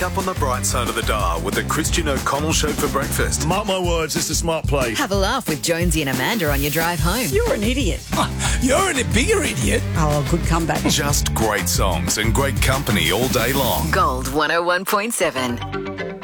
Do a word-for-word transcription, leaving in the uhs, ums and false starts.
Up on the bright side of the dial with the Christian O'Connell Show for breakfast. Mark my words, it's a smart play. Have a laugh with Jonesy and Amanda on your drive home. You're an idiot. Oh, you're a bigger idiot. Oh, good comeback. Just great songs and great company all day long. Gold one oh one point seven.